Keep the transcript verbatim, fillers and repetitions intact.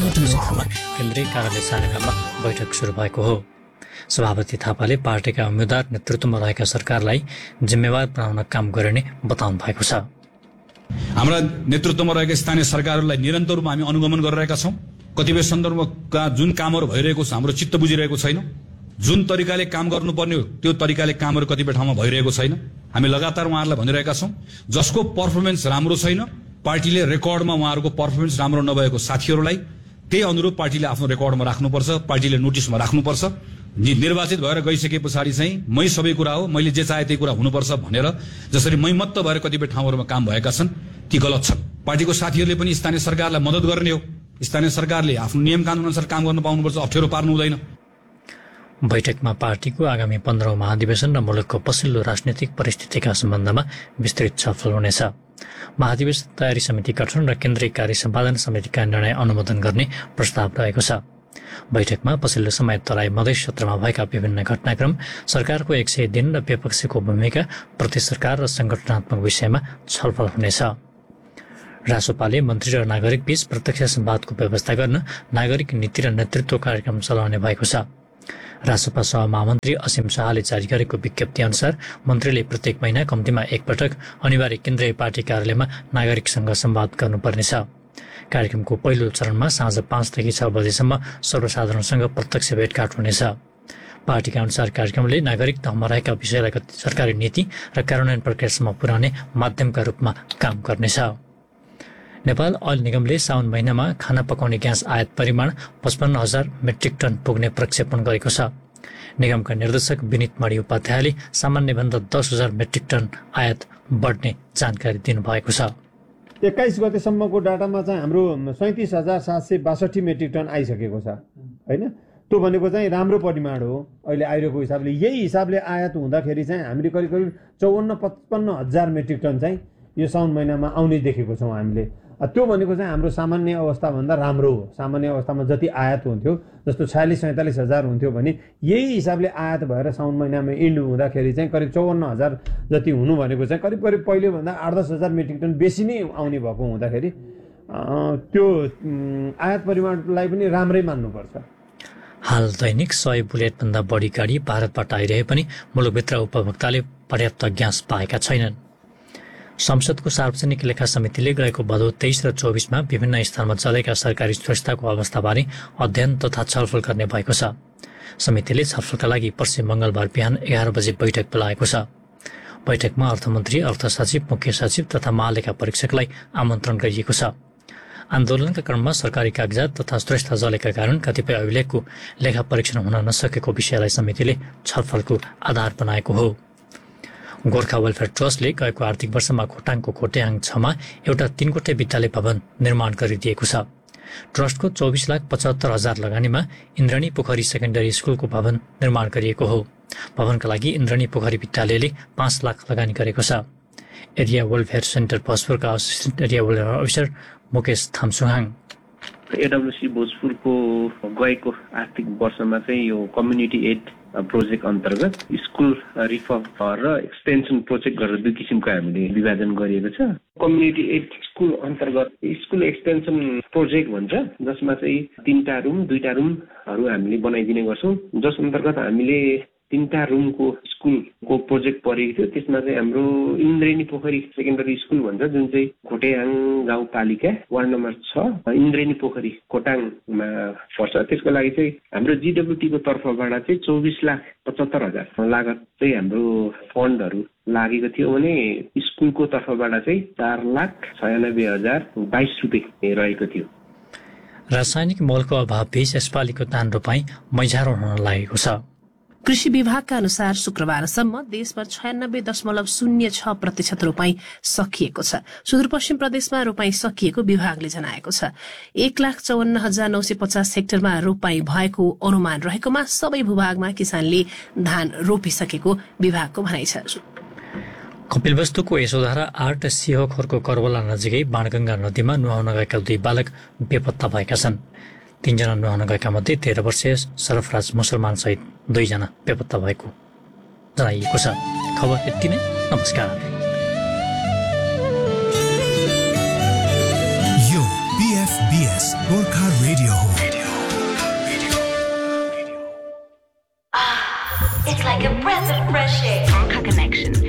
केन्द्रीय कार्यालय सानेगाममा बैठक सुरु भएको हो। सभापति थापाले पार्टीका उम्मेद्वार नेतृत्वमा रहेका सरकारलाई जिम्मेवार बनाउन काम गरिने बताउनु भएको छ। हाम्रा नेतृत्वमा रहेका स्थानीय सरकारहरूलाई निरन्तर रूपमा हामी अनुगमन गरिरहेका छौं। कतिपय सन्दर्भका जुन कामहरू भइरहेको छ हाम्रो चित्त बुझिरहेको छैन। जुन तरिकाले काम गर्नुपर्ने हो त्यो तरिकाले कामहरू कतिपय ठाउँमा भइरहेको छैन। हामी लगातार उहाँहरूलाई भनिरहेका छौं जसको पर्फर्मेन्स राम्रो छैन पार्टीले रेकर्डमा उहाँहरूको पर्फर्मेन्स राम्रो नभएको साथीहरूलाई त्यही अनुरूप पार्टीले आफ्नो रेकर्डमा राख्नुपर्छ, पार्टीले नोटिसमा राख्नुपर्छ। निर्वाचित भएर गइसके पछाडि चाहिँ मै सबै कुरा हो, मैले जे चाहे त्यही कुरा हुनुपर्छ भनेर जसरी मै मत्त भएर कतिपय ठाउँहरूमा काम भएका छन् ती गलत छन्। पार्टीको साथीहरूले पनि स्थानीय सरकारलाई मद्दत गर्ने हो। स्थानीय सरकारले आफ्नो नियम कानून अनुसार काम गर्न पाउनुपर्छ, अप्ठ्यारो पार्नु हुँदैन। बैठकमा पार्टीको आगामी पन्ध्रौं महाधिवेशन र मुलुकको पछिल्लो राजनीतिक परिस्थितिका सम्बन्धमा विस्तृत छलफल हुनेछ। महाधिवेशन तयारी समिति गठन र केन्द्रीय कार्य सम्पादन समितिका निर्णय अनुमोदन गर्ने प्रस्ताव रहेको छ। बैठकमा पछिल्लो समय तराई मधेस क्षेत्रमा भएका विभिन्न घटनाक्रम, सरकारको एक सय दिन र विपक्षीको भूमिका, प्रदेश सरकार र संगठनात्मक विषयमा छलफल हुनेछ। रासोपाले मन्त्री र नागरिक बीच प्रत्यक्ष संवादको व्यवस्था गर्न नागरिक नीति र नेतृत्व कार्यक्रम चलाउने भएको छ। रासोपा सहमहामन्त्री असीम शाहले जारी गरेको विज्ञप्ति अनुसार मन्त्रीले प्रत्येक महिना कम्तीमा एकपटक अनिवार्य केन्द्रीय पार्टी कार्यालयमा नागरिकसँग संवाद गर्नुपर्नेछ। कार्यक्रमको पहिलो चरणमा साँझ पाँचदेखि छ बजेसम्म सर्वसाधारणसँग प्रत्यक्ष भेटघाट हुनेछ। पार्टीका अनुसार कार्यक्रमले नागरिक तहमा रहेका विषयलाई सरकारी नीति र कार्यान्वयन प्रक्रियासम्म पुर्याउने माध्यमका रूपमा काम गर्नेछ। नेपाल अयल निगमले साउन महिनामा खाना पकाउने ग्यास आयात परिमाण पचपन्न हजार मेट्रिक टन पुग्ने प्रक्षेपण गरेको छ। निगमका निर्देशक विनित मणि उपाध्यायले सामान्यभन्दा दस हजार मेट्रिक टन आयात बढ्ने जानकारी दिनुभएको छ। एक्काइस गतेसम्मको डाटामा चाहिँ हाम्रो सैतिस हजार सात सय बासठी मेट्रिक टन आइसकेको छ होइन। त्यो भनेको चाहिँ राम्रो परिमाण हो अहिले आइरहेको हिसाबले। यही हिसाबले आयात हुँदाखेरि चाहिँ हामीले करिब करिब चौवन्न पचपन्न हजार मेट्रिक टन चाहिँ यो साउन महिनामा आउने देखेको छौँ हामीले। त्यो भनेको चाहिँ हाम्रो सामान्य अवस्थाभन्दा राम्रो हो। सामान्य अवस्थामा जति आयात हुन्थ्यो जस्तो छयालिस सैँतालिस हजार हुन्थ्यो भने यही हिसाबले आयात भएर साउन महिनामा इन्ड हुँदाखेरि चाहिँ करिब चौवन्न हजार जति हुनु भनेको चाहिँ करिब करिब पहिलेभन्दा आठ दस हजार मेट्रिक टन बेसी नै आउने भएको हुँदाखेरि त्यो आयात परिमाणलाई पनि राम्रै मान्नुपर्छ। हाल दैनिक सय बुलेटभन्दा बढी गाडी भारतबाट आइरहे पनि मुलुकभित्र उपभोक्ताले पर्याप्त ग्यास पाएका छैनन्। संसदको सार्वजनिक लेखा समितिले गएको भदौ तेइस र चौबिसमा विभिन्न स्थानमा चलेका सरकारी सुरक्षाको अवस्थाबारे अध्ययन तथा छलफल गर्ने भएको छ। समितिले छलफलका लागि पर्सि मंगलबार बिहान एघार बजे बैठक बोलाएको छ। बैठकमा अर्थमन्त्री, अर्थ सचिव, मुख्य सचिव तथा महालेखा परीक्षकलाई आमन्त्रण गरिएको छ। आन्दोलनका क्रममा सरकारी कागजात तथा सुरक्षा जलेका कारण कतिपय अभिलेखको लेखा परीक्षण हुन नसकेको विषयलाई समितिले छलफलको आधार बनाएको हो। गोर्खा वेलफेयर ट्रस्टले गएको आर्थिक वर्षमा खोटाङको खोटेहाङ छमा एउटा तीन कोठे विद्यालय भवन निर्माण गरिदिएको छ। ट्रस्टको चौबिस लाख पचहत्तर हजार लगानीमा इन्द्रणी पोखरी सेकेन्डरी स्कुलको भवन निर्माण गरिएको हो। भवनका लागि इन्द्रणी पोखरी विद्यालयले पाँच लाख लगानी गरेको छ। Area welfare centre भोजपुरका assistant area welfare officer Mukesh थामसुहाङ एडब्ल्युसी भोजपुरको गएको आर्थिक वर्षमा चाहिँ यो कम्युनिटी एड प्रोजेक्ट अन्तर्गत स्कुल रिफर्म र एक्सटेन्सन प्रोजेक्ट गरेर दुई किसिमको हामीले विभाजन गरिएको छ। कम्युनिटी एड स्कुल अन्तर्गत स्कुल एक्सटेन्सन प्रोजेक्ट भन्छ जसमा चाहिँ तीनटा रुम दुईटा रुमहरू हामीले बनाइदिने गर्छौँ। जस अन्तर्गत हामीले तीनटा रुमको स्कुलको प्रोजेक्ट परेको थियो। त्यसमा चाहिँ हाम्रो इन्द्रेणी पोखरी सेकेन्डरी स्कुल भन्छ जुन चाहिँ खोटेहाङ गाउँपालिका वार्ड नम्बर छ इन्द्रेणी पोखरी खोटाङमा पर्छ। त्यसको लागि चाहिँ हाम्रो जिडब्ल्युटीको तर्फबाट चाहिँ चौबिस लाख पचहत्तर हजार लागत चाहिँ हाम्रो फन्डहरू लागेको थियो भने स्कुलको तर्फबाट चाहिँ चार लाख छयानब्बे हजार बाइस रुपियाँ रहेको थियो। रासायनिक मलको अभाव बीच यसपालिको धान रोपाई मैझारो हुन लागेको छ। कृषि विभागका अनुसार शुक्रबारसम्म देशभर छयानब्बे दशमलव शून्य छ प्रतिशत रोपाई सकिएको छ। सुदूरपश्चिम प्रदेशमा रोपाई सकिएको विभागले जनाएको छ। एक लाख चौवन्न हजार नौ सय पचास हेक्टरमा रोपाई भएको अनुमान रहेकोमा सबै भूभागमा किसानले धान रोपिसकेको विभागको भनाइ छ। कपिलवस्तुको यशोधारा आठ सिंहखोरको करवला नजिकै बाणगंगा नदीमा नुहाउन गएका दुई बालक बेपत्ता भएका छन्। तीनजना नुहाउन गएका मध्ये तेह्र वर्षीय सरफराज मुसलमान सहित दुईजना बेपत्ता भएको जनाइएको छ। खबर यति नै। नमस्कार। यो पीएफबी एसबीएस गोर्खा रेडियो हो। It's like a breath of fresh air. Gorkha Connection.